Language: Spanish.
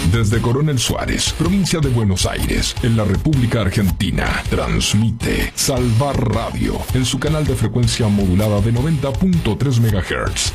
Desde Coronel Suárez, provincia de Buenos Aires, en la República Argentina, transmite Salvar Radio en su canal de frecuencia modulada de 90.3 MHz.